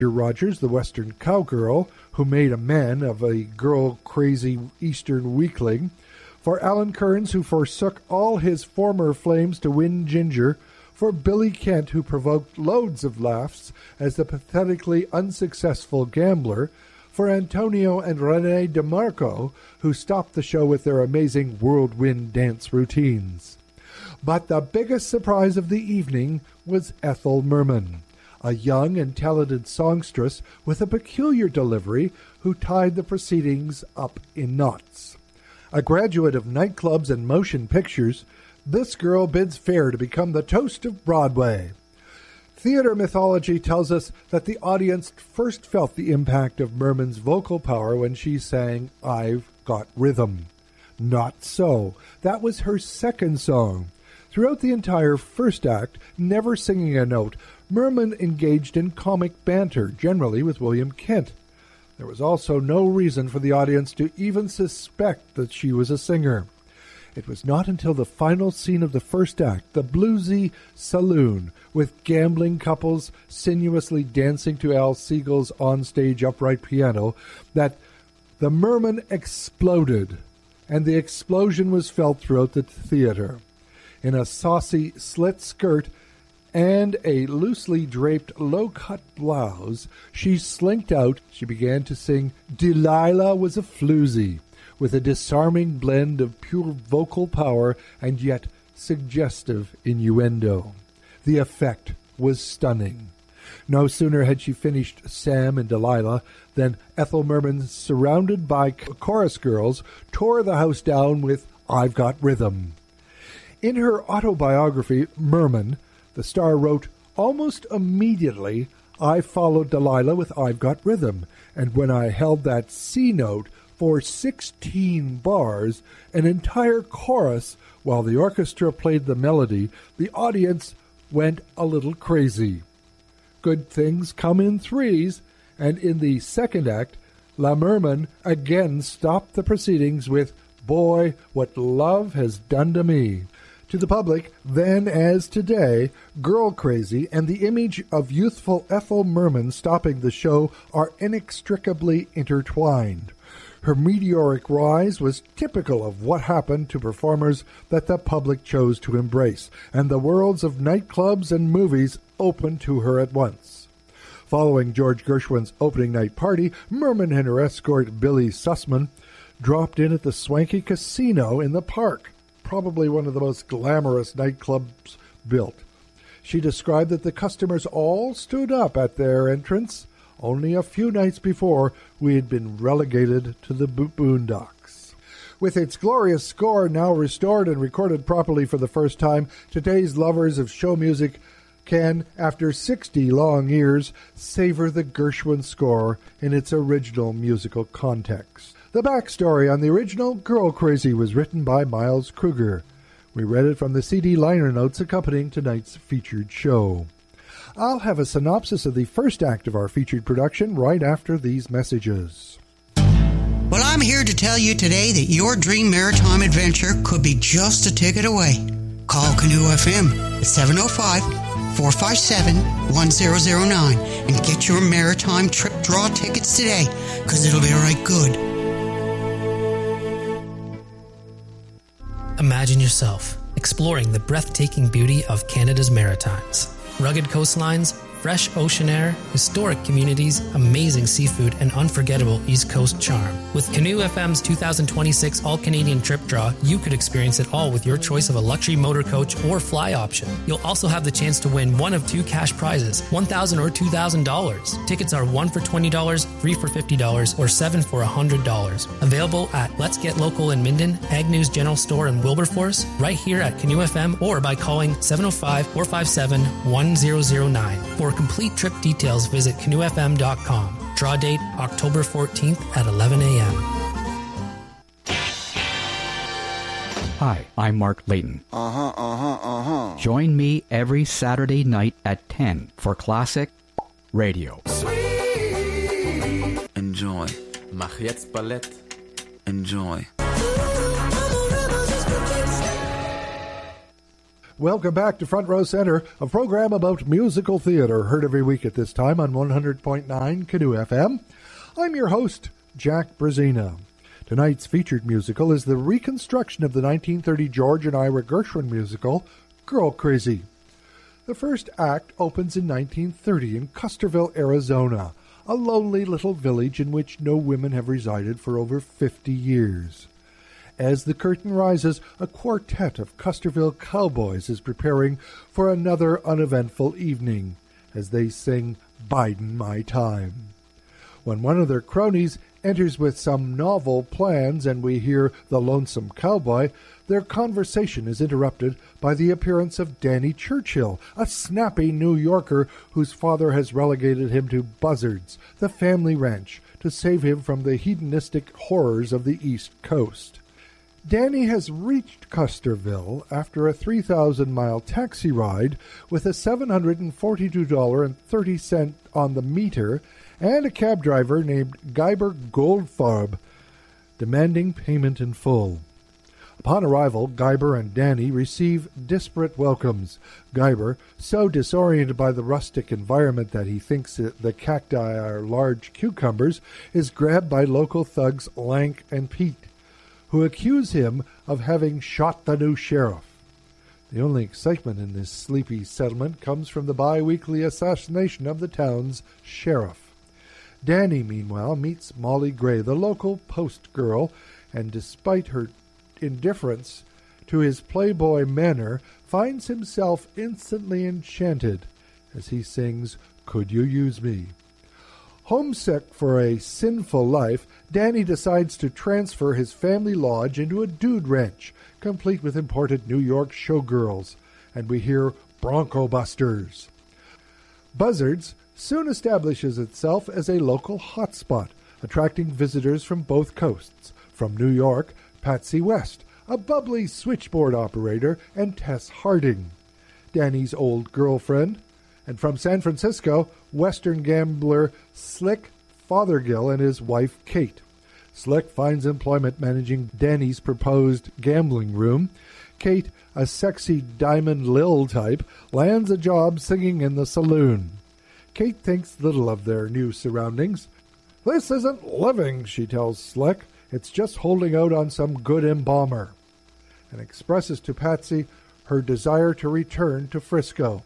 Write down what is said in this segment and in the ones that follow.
Rogers, the Western cowgirl, who made a man of a girl-crazy Eastern weakling. For Alan Kearns, who forsook all his former flames to win Ginger. For Billy Kent, who provoked loads of laughs as the pathetically unsuccessful gambler. For Antonio and Rene DeMarco, who stopped the show with their amazing whirlwind dance routines. But the biggest surprise of the evening was Ethel Merman, a young and talented songstress with a peculiar delivery who tied the proceedings up in knots. A graduate of nightclubs and motion pictures, this girl bids fair to become the toast of Broadway. Theater mythology tells us that the audience first felt the impact of Merman's vocal power when she sang I've Got Rhythm. Not so. That was her second song. Throughout the entire first act, never singing a note, Merman engaged in comic banter, generally with William Kent. There was also no reason for the audience to even suspect that she was a singer. It was not until the final scene of the first act, the bluesy saloon, with gambling couples sinuously dancing to Al Siegel's onstage upright piano, that the Merman exploded, and the explosion was felt throughout the theater. In a saucy slit skirt and a loosely draped low-cut blouse, she slinked out. She began to sing Delilah Was a Floozy, with a disarming blend of pure vocal power and yet suggestive innuendo. The effect was stunning. No sooner had she finished Sam and Delilah than Ethel Merman, surrounded by chorus girls, tore the house down with I've Got Rhythm. In her autobiography, Merman, the star wrote, almost immediately, I followed Delilah with I've Got Rhythm, and when I held that C note for 16 bars, an entire chorus, while the orchestra played the melody, the audience went a little crazy. Good things come in threes, and in the second act, La Merman again stopped the proceedings with Boy, What Love Has Done to Me. To the public, then as today, Girl Crazy and the image of youthful Ethel Merman stopping the show are inextricably intertwined. Her meteoric rise was typical of what happened to performers that the public chose to embrace, and the worlds of nightclubs and movies opened to her at once. Following George Gershwin's opening night party, Merman and her escort Billy Sussman dropped in at the swanky casino in the park, probably one of the most glamorous nightclubs built. She described that the customers all stood up at their entrance. Only a few nights before, we had been relegated to the boondocks. With its glorious score now restored and recorded properly for the first time, today's lovers of show music can, after 60 long years, savor the Gershwin score in its original musical context. The backstory on the original Girl Crazy was written by Miles Kruger. We read it from the CD liner notes accompanying tonight's featured show. I'll have a synopsis of the first act of our featured production right after these messages. Well, I'm here to tell you today that your dream maritime adventure could be just a ticket away. Call Canoe FM at 705-457-1009 and get your maritime trip draw tickets today, because it'll be right good. Imagine yourself exploring the breathtaking beauty of Canada's Maritimes. Rugged coastlines, fresh ocean air, historic communities, amazing seafood, and unforgettable East Coast charm. With Canoe FM's 2026 All-Canadian Trip Draw, you could experience it all with your choice of a luxury motor coach or fly option. You'll also have the chance to win one of two cash prizes, $1,000 or $2,000. Tickets are $1 for $20, 3 for $50, or 7 for $100. Available at Let's Get Local in Minden, Ag News General Store in Wilberforce, right here at Canoe FM, or by calling 705-457-1009. For complete trip details, visit canoefm.com. Draw date October 14th at 11 a.m. Hi, I'm Mark Layton. Join me every Saturday night at 10 for Classic Radio. Sweet. Enjoy. Mach jetzt Ballett. Enjoy. Welcome back to Front Row Center, a program about musical theater, heard every week at this time on 100.9 Canoe FM. I'm your host, Jack Brazina. Tonight's featured musical is the reconstruction of the 1930 George and Ira Gershwin musical, Girl Crazy. The first act opens in 1930 in Custerville, Arizona, a lonely little village in which no women have resided for over 50 years. As the curtain rises, a quartet of Custerville cowboys is preparing for another uneventful evening as they sing "Bidin' My Time." When one of their cronies enters with some novel plans and we hear the lonesome cowboy, their conversation is interrupted by the appearance of Danny Churchill, a snappy New Yorker whose father has relegated him to Buzzards, the family ranch, to save him from the hedonistic horrors of the East Coast. Danny has reached Custerville after a 3,000-mile taxi ride with a $742.30 on the meter and a cab driver named Guyber Goldfarb demanding payment in full. Upon arrival, Guyber and Danny receive disparate welcomes. Guyber, so disoriented by the rustic environment that he thinks the cacti are large cucumbers, is grabbed by local thugs Lank and Pete, who accuse him of having shot the new sheriff. The only excitement in this sleepy settlement comes from the bi-weekly assassination of the town's sheriff. Danny, meanwhile, meets Molly Gray, the local post girl, and despite her indifference to his playboy manner, finds himself instantly enchanted as he sings "Could You Use Me?" Homesick for a sinful life, Danny decides to transfer his family lodge into a dude ranch, complete with imported New York showgirls, and we hear Bronco Busters. Buzzards soon establishes itself as a local hotspot, attracting visitors from both coasts. From New York, Patsy West, a bubbly switchboard operator, and Tess Harding, Danny's old girlfriend. And from San Francisco, Western gambler Slick Fothergill and his wife Kate. Slick finds employment managing Danny's proposed gambling room. Kate, a sexy Diamond Lil type, lands a job singing in the saloon. Kate thinks little of their new surroundings. "This isn't living," she tells Slick. "It's just holding out on some good embalmer," and expresses to Patsy her desire to return to Frisco.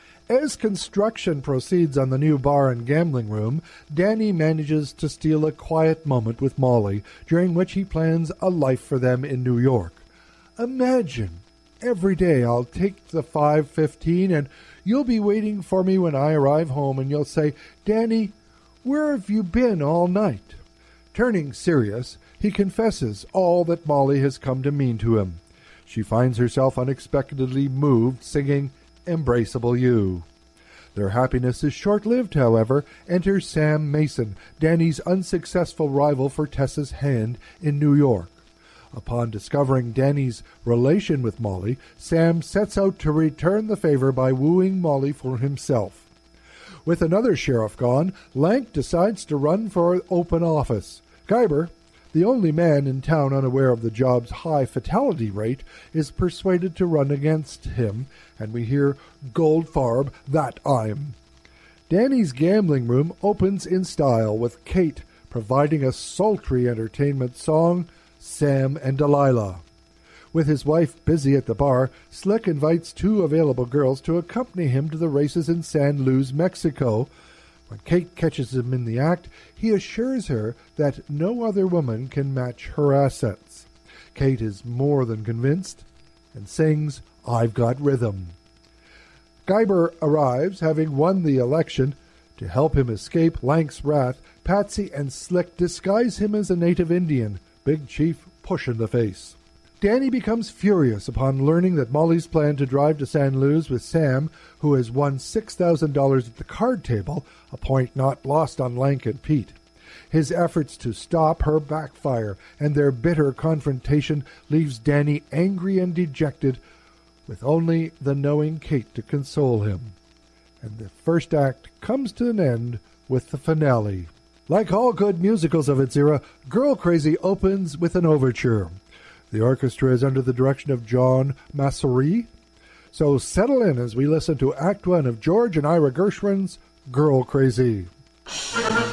As construction proceeds on the new bar and gambling room, Danny manages to steal a quiet moment with Molly, during which he plans a life for them in New York. "Imagine, every day I'll take the 5:15 and you'll be waiting for me when I arrive home and you'll say, 'Danny, where have you been all night?'" Turning serious, he confesses all that Molly has come to mean to him. She finds herself unexpectedly moved, singing "Embraceable You." Their happiness is short-lived, however. Enters Sam Mason, Danny's unsuccessful rival for Tessa's hand in New York. Upon discovering Danny's relation with Molly, Sam sets out to return the favor by wooing Molly for himself. With another sheriff gone, Lank decides to run for open office. Guyber, the only man in town unaware of the job's high fatality rate, is persuaded to run against him, and we hear Goldfarb, "That I'm." Danny's gambling room opens in style, with Kate providing a sultry entertainment song, "Sam and Delilah." With his wife busy at the bar, Slick invites two available girls to accompany him to the races in San Luis, Mexico. When Kate catches him in the act, he assures her that no other woman can match her assets. Kate is more than convinced and sings "I've Got Rhythm." Guyber arrives, having won the election. To help him escape Lank's wrath, Patsy and Slick disguise him as a native Indian, Big Chief Push in the Face. Danny becomes furious upon learning that Molly's plan to drive to San Luis with Sam, who has won $6,000 at the card table, a point not lost on Lank and Pete. His efforts to stop her backfire, and their bitter confrontation leaves Danny angry and dejected, with only the knowing Kate to console him. And the first act comes to an end with the finale. Like all good musicals of its era, Girl Crazy opens with an overture. The orchestra is under the direction of John Massery. So settle in as we listen to Act 1 of George and Ira Gershwin's Girl Crazy.